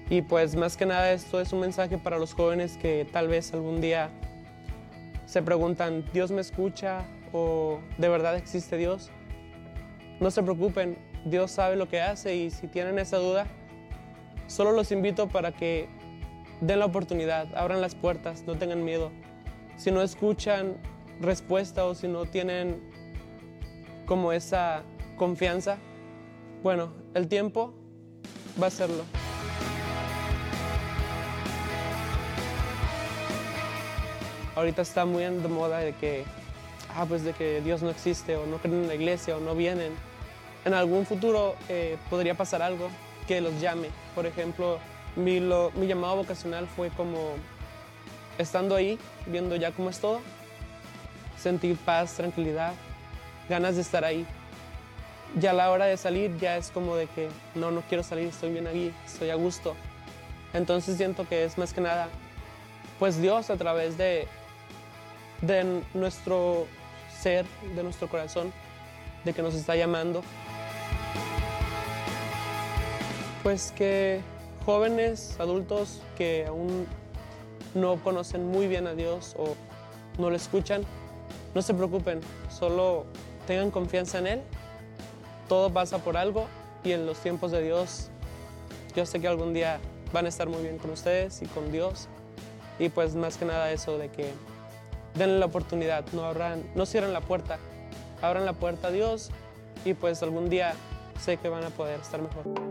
Y pues más que nada esto es un mensaje para los jóvenes que tal vez algún día se preguntan, ¿Dios me escucha o de verdad existe Dios? No se preocupen, Dios sabe lo que hace y si tienen esa duda, solo los invito para que den la oportunidad, abran las puertas, no tengan miedo. Si no escuchan respuesta o si no tienen como esa confianza, bueno, el tiempo va a hacerlo. Ahorita está muy de moda de que, pues de que Dios no existe o no creen en la iglesia o no vienen. En algún futuro podría pasar algo que los llame. Por ejemplo, mi llamado vocacional fue como estando ahí, viendo ya cómo es todo, sentir paz, tranquilidad, ganas de estar ahí. Ya a la hora de salir ya es como de que no quiero salir, estoy bien aquí, estoy a gusto. Entonces siento que es más que nada, pues Dios a través de nuestro ser, de nuestro corazón, de que nos está llamando. Pues que jóvenes, adultos que aún no conocen muy bien a Dios o no lo escuchan, no se preocupen, solo tengan confianza en Él. Todo pasa por algo y en los tiempos de Dios, yo sé que algún día van a estar muy bien con ustedes y con Dios. Y pues más que nada eso de que denle la oportunidad, no cierren la puerta, abran la puerta a Dios y pues algún día sé que van a poder estar mejor.